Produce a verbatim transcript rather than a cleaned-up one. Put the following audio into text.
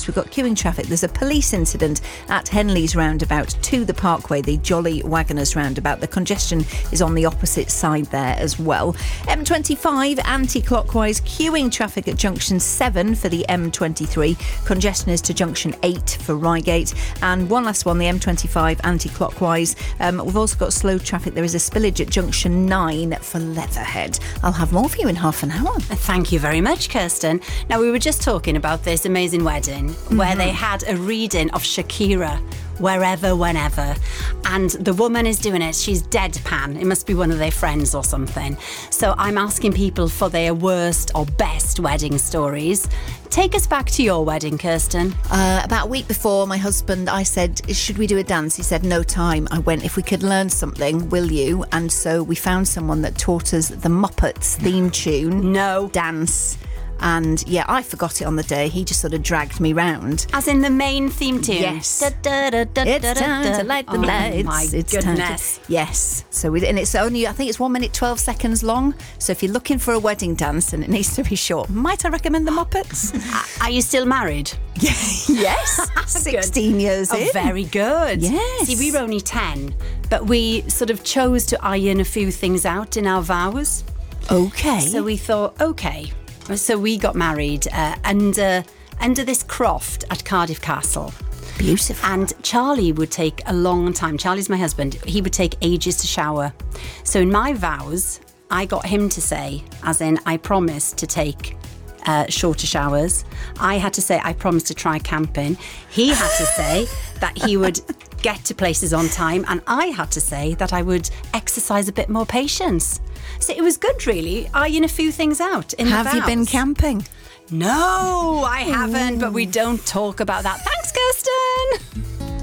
news. We've got queuing traffic. There's a police incident at Henley's roundabout to the Parkway, the Jolly Waggoners roundabout. The congestion is on the opposite side there as well. M twenty-five anti-clockwise, queuing traffic at junction seven for the M twenty-three. Congestion is to junction eight for Reigate. And one last one, the M twenty-five anti-clockwise. Um, we've also got slow traffic. There is a spillage at junction nine for Leatherhead. I'll have more for you in half an hour. Thank you very much, Kirsten. Now, we were just talking about this amazing wedding mm-hmm. where they had a reading of Shakira, Wherever, Whenever. And the woman is doing it. She's deadpan. It must be one of their friends or something. So I'm asking people for their worst or best wedding stories. Take us back to your wedding, Kirsten. Uh, about a week before, my husband, I said, should we do a dance? He said, no time. I went, if we could learn something, will you? And so we found someone that taught us the Muppets theme tune. No. Dance. And yeah, I forgot it on the day. He just sort of dragged me round. As in the main theme tune? Yes. Da, da, da, da, it's da, time da. to light the oh lights. My it's goodness. Time to, yes. So we, and it's only, I think it's one minute twelve seconds long. So if you're looking for a wedding dance and it needs to be short, might I recommend the Muppets? Are you still married? Yes. Sixteen years oh, in. Very good. Yes. See, we were only ten, but we sort of chose to iron a few things out in our vows. Okay. So we thought, okay. So we got married uh, under under this croft at Cardiff Castle. Beautiful. And Charlie would take a long time. Charlie's my husband. He would take ages to shower. So in my vows, I got him to say, as in, I promised to take uh, shorter showers. I had to say, I promised to try camping. He had to say that he would get to places on time. And I had to say that I would exercise a bit more patience. So it was good, really, iron a few things out in Have the vows. you been camping? No, I haven't, but we don't talk about that. Thanks, Kirsten.